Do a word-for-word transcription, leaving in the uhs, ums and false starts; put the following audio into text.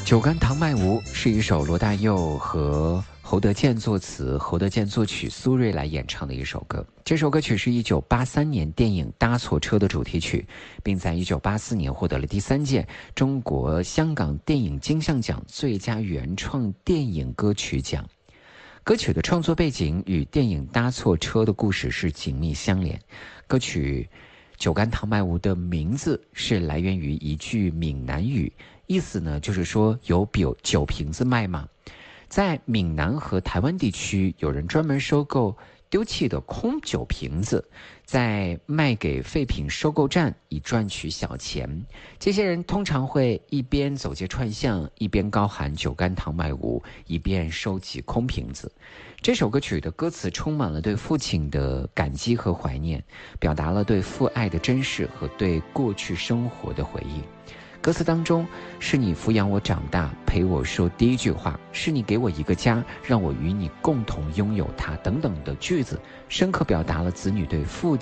酒干倘卖无是一首罗大佑和侯德健作词、侯德健作曲、苏芮来演唱的一首歌。这首歌曲是一九八三年电影《搭错车》的主题曲，并在一九八四年获得了第三届中国香港电影金像奖最佳原创电影歌曲奖。歌曲的创作背景与电影《搭错车》的故事是紧密相连。歌曲《酒干倘卖无》的名字是来源于一句闽南语，意思呢就是说有酒酒瓶子卖吗？在闽南和台湾地区，有人专门收购丢弃的空酒瓶子，再卖给废品收购站以赚取小钱。这些人通常会一边走街串巷，一边高喊酒干倘卖无，一边收集空瓶子。这首歌曲的歌词充满了对父亲的感激和怀念，表达了对父爱的珍视和对过去生活的回忆。歌词当中，是你抚养我长大，陪我说第一句话，是你给我一个家，让我与你共同拥有它，等等的句子，深刻表达了子女对父